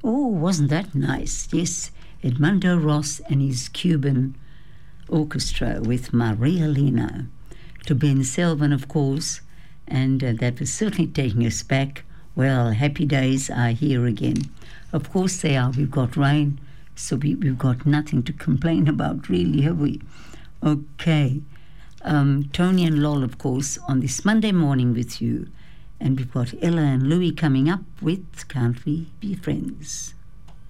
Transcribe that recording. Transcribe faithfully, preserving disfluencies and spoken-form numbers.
Oh, wasn't that nice? Yes, Edmundo Ross and his Cuban orchestra with Maria Lena. To Ben Selvin, of course, and uh, that was certainly taking us back. Well, happy days are here again. Of course they are. We've got rain, so we, we've got nothing to complain about, really, have we? Okay. Um, Tony and Lol, of course, on this Monday morning with you. And we've got Ella and Louie coming up with Can't We Be Friends?